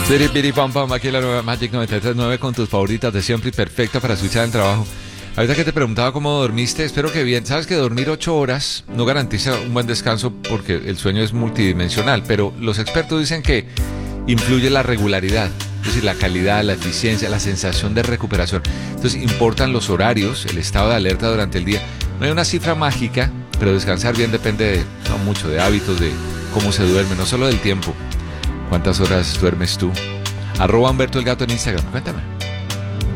Piri, piri, pam, pam, aquí la nueva Magic 93.9 con tus favoritas de siempre y perfecta para escuchar en trabajo. Ahorita que te preguntaba cómo dormiste, espero que bien. Sabes que dormir 8 horas no garantiza un buen descanso porque el sueño es multidimensional, pero los expertos dicen que influye la regularidad, es decir, la calidad, la eficiencia, la sensación de recuperación. Entonces importan los horarios, el estado de alerta durante el día. No hay una cifra mágica, pero descansar bien depende mucho de hábitos, de cómo se duerme, no solo del tiempo. ¿Cuántas horas duermes tú? @Humberto el Gato en Instagram. Cuéntame.